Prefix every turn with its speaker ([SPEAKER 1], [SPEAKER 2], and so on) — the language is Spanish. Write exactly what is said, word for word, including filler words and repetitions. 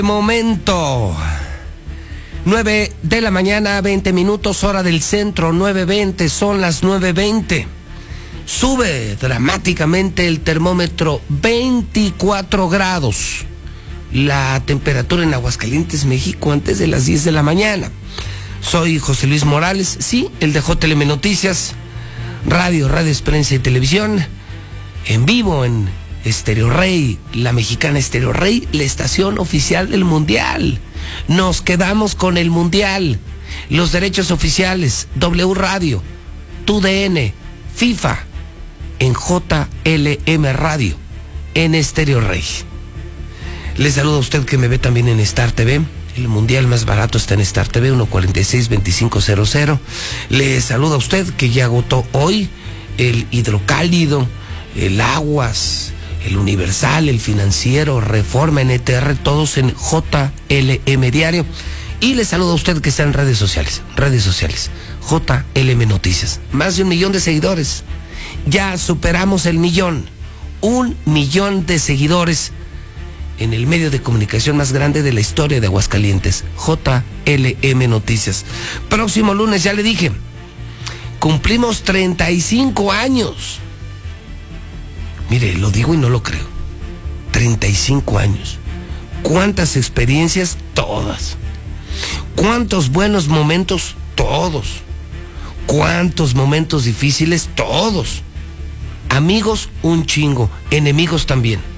[SPEAKER 1] Momento. nueve de la mañana, veinte minutos, hora del centro, nueve veinte, son las nueve veinte. Sube dramáticamente el termómetro, veinticuatro grados. La temperatura en Aguascalientes, México, antes de las diez de la mañana. Soy José Luis Morales, sí, el de J L M Noticias, radio, radio, prensa y televisión, en vivo en Estéreo Rey, la mexicana Estéreo Rey, la estación oficial del Mundial. Nos quedamos con el Mundial, los derechos oficiales, W Radio, T U D N, FIFA, en J L M Radio, en Estéreo Rey. Les saludo a usted que me ve también en Star T V. El Mundial más barato está en Star T V, uno cuarenta y seis, veinticinco cero cero. Le saluda a usted que ya agotó hoy el hidrocálido, el Aguas, el Universal, el Financiero, Reforma, N T R, todos en J L M Diario. Y le saludo a usted que está en redes sociales, redes sociales, J L M Noticias. Más de un millón de seguidores. Ya superamos el millón. Un millón de seguidores en el medio de comunicación más grande de la historia de Aguascalientes, J L M Noticias. Próximo lunes, ya le dije, cumplimos treinta y cinco años. Mire, lo digo y no lo creo. treinta y cinco años. ¿Cuántas experiencias? Todas. ¿Cuántos buenos momentos? Todos. ¿Cuántos momentos difíciles? Todos. Amigos, un chingo. Enemigos también.